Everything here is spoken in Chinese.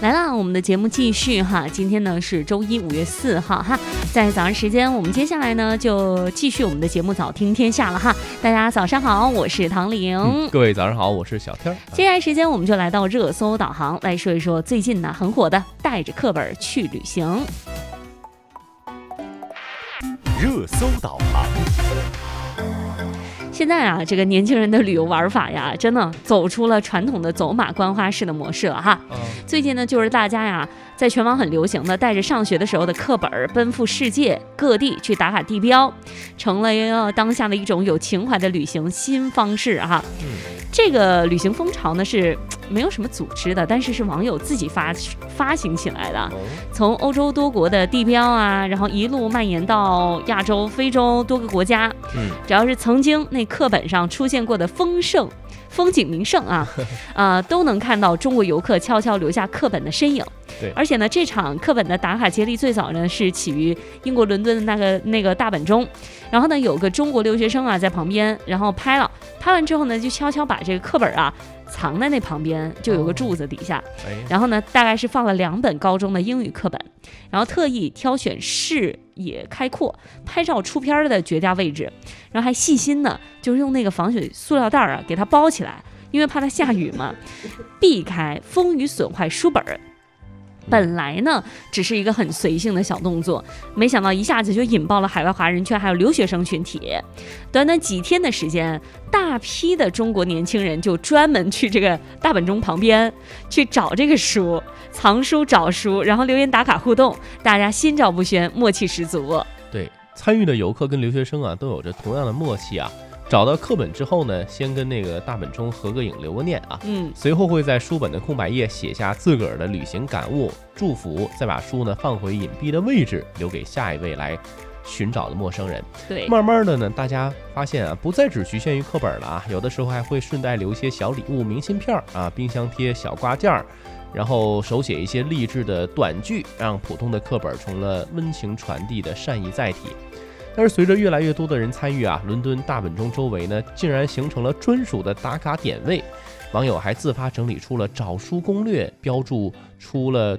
来了，我们的节目继续哈。今天呢是周一5月4号哈，在早上时间，我们接下来呢就继续我们的节目早听天下了哈。大家早上好，我是唐玲。 各位早上好，我是小天。 接下来时间我们就来到热搜导航，来说一说最近呢很火的带着课本去旅行。 热搜导航。 现在啊，这个年轻人的旅游玩法呀，真的走出了传统的走马观花式的模式了哈。最近呢，就是大家呀，在全网很流行的带着上学的时候的课本，奔赴世界各地去打卡地标，成了当下的一种有情怀的旅行新方式哈。这个旅行风潮呢是没有什么组织的，但是网友自己发行起来的。从欧洲多国的地标啊，然后一路蔓延到亚洲、非洲多个国家。只要是曾经那课本上出现过的风景名胜啊，都能看到中国游客悄悄留下课本的身影。 对， 而且呢，这场课本的打卡接力最早呢是起于英国伦敦的那个大本钟，然后呢有个中国留学生啊在旁边，然后拍完之后呢就悄悄把这个课本啊藏在那旁边，就有个柱子底下，然后呢大概是放了2本高中的英语课本，然后特意挑选视野开阔、拍照出片的绝佳位置，然后还细心呢就是用那个防水塑料袋啊给它包起来，因为怕它下雨嘛，避开风雨损坏书本。本来呢只是一个很随性的小动作，没想到一下子就引爆了海外华人圈还有留学生群体。短短几天的时间，大批的中国年轻人就专门去这个大本钟旁边去找这个书，藏书找书，然后留言打卡互动，大家心照不宣，默契十足。 对，参与的游客跟留学生啊都有着同样的默契啊。找到课本之后呢，先跟那个大本钟合个影留个念啊，随后会在书本的空白页写下自个儿的旅行感悟、祝福，再把书呢放回隐蔽的位置，留给下一位来寻找的陌生人。 对， 慢慢的呢，大家发现啊，不再只局限于课本了啊，有的时候还会顺带留一些小礼物、明信片啊、冰箱贴、小挂件，然后手写一些励志的短句，让普通的课本成了温情传递的善意载体。但是随着越来越多的人参与啊，伦敦大本钟周围呢，竟然形成了专属的打卡点位。网友还自发整理出了找书攻略，标注出了